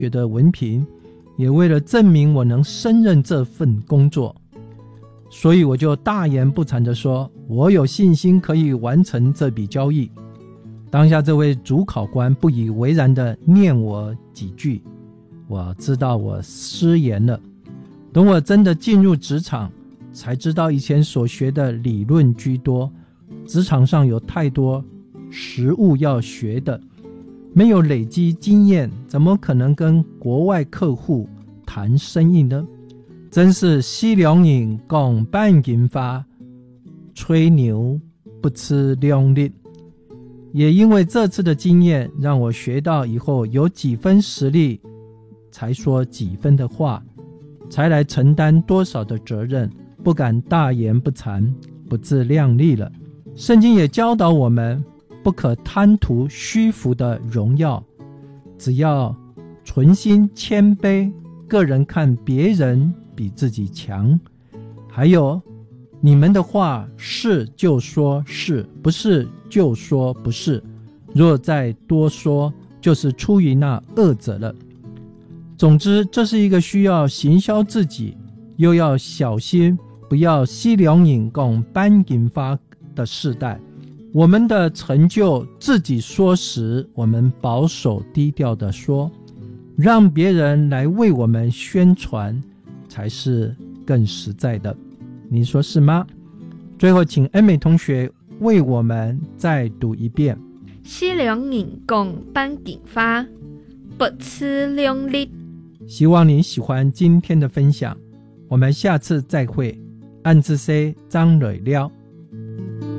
学的文凭，也为了证明我能胜任这份工作，所以我就大言不惭地说，我有信心可以完成这笔交易。当下这位主考官不以为然地念我几句，我知道我失言了。等我真的进入职场，才知道以前所学的理论居多，职场上有太多实务要学的，没有累积经验，怎么可能跟国外客户谈生意呢？真是西凉人讲半斤发，吹牛不吃两粒。也因为这次的经验，让我学到以后有几分实力才说几分的话，才来承担多少的责任，不敢大言不惭，不自量力了。圣经也教导我们不可贪图虚浮的荣耀，只要存心谦卑，个人看别人比自己强。还有，你们的话是就说是，不是就说不是，若再多说，就是出于那恶者了。总之，这是一个需要行销自己，又要小心不要西凉人讲半斤发的世代。我们的成就自己说时，我们保守低调地说，让别人来为我们宣传，才是更实在的。你说是吗？最后请恩美同学为我们再读一遍。 西凉人讲半斤发，不吃两粒。 希望你喜欢今天的分享，我们下次再会。按自 C 张蕊了。